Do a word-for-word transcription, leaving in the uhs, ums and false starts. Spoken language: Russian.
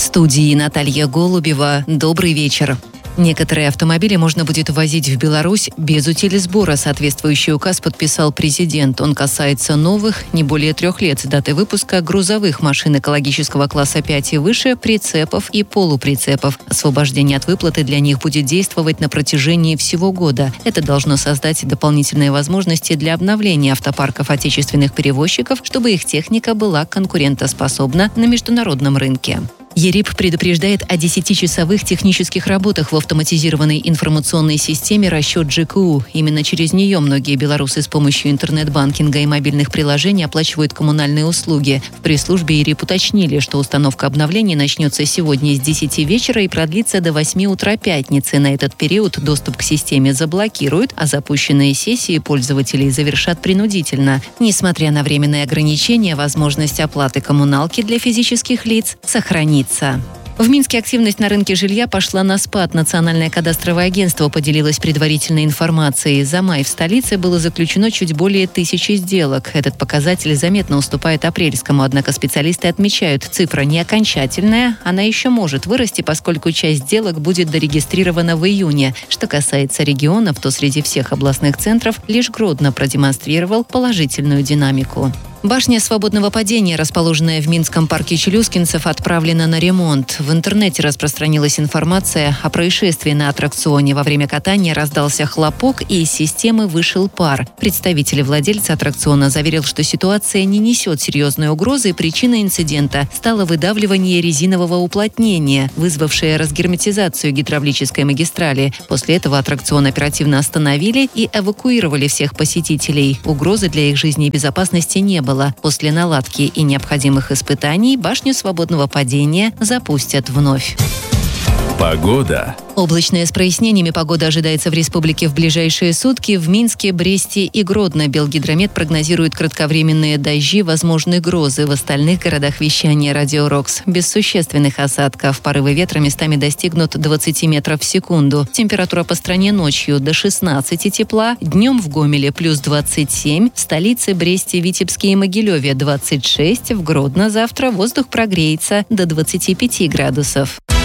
студии Наталья Голубева. Добрый вечер. Некоторые автомобили можно будет ввозить в Беларусь без утилизбора. Соответствующий указ подписал президент. Он касается новых, не более трех лет с даты выпуска, грузовых машин экологического класса пять и выше, прицепов и полуприцепов. Освобождение от выплаты для них будет действовать на протяжении всего года. Это должно создать дополнительные возможности для обновления автопарков отечественных перевозчиков, чтобы их техника была конкурентоспособна на международном рынке. ЕРИП предупреждает о десятичасовых технических работах в автоматизированной информационной системе «Расчет ЖКУ». Именно через нее многие белорусы с помощью интернет-банкинга и мобильных приложений оплачивают коммунальные услуги. В пресс-службе ЕРИП уточнили, что установка обновлений начнется сегодня с десяти вечера и продлится до восьми утра пятницы. На этот период доступ к системе заблокируют, а запущенные сессии пользователей завершат принудительно. Несмотря на временные ограничения, возможность оплаты коммуналки для физических лиц сохранится. В Минске активность на рынке жилья пошла на спад. Национальное кадастровое агентство поделилось предварительной информацией. За май в столице было заключено чуть более тысячи сделок. Этот показатель заметно уступает апрельскому, однако специалисты отмечают, цифра не окончательная, она еще может вырасти, поскольку часть сделок будет дорегистрирована в июне. Что касается регионов, то среди всех областных центров лишь Гродно продемонстрировал положительную динамику. Башня свободного падения, расположенная в Минском парке Челюскинцев, отправлена на ремонт. В интернете распространилась информация о происшествии на аттракционе. Во время катания раздался хлопок, и из системы вышел пар. Представитель владельца аттракциона заверил, что ситуация не несет серьезной угрозы, и причиной инцидента стало выдавливание резинового уплотнения, вызвавшее разгерметизацию гидравлической магистрали. После этого аттракцион оперативно остановили и эвакуировали всех посетителей. Угрозы для их жизни и безопасности не было. После наладки и необходимых испытаний башню свободного падения запустят вновь. Погода. Облачная с прояснениями погода ожидается в республике в ближайшие сутки. В Минске, Бресте и Гродно Белгидромет прогнозирует кратковременные дожди, возможны грозы. В остальных городах вещания Радио Рокс без существенных осадков. Порывы ветра местами достигнут двадцати метров в секунду. Температура по стране ночью до шестнадцати тепла, днем в Гомеле плюс двадцать семь, в столице Бресте, Витебске и Могилеве двадцать шесть, в Гродно завтра воздух прогреется до двадцати пяти градусов.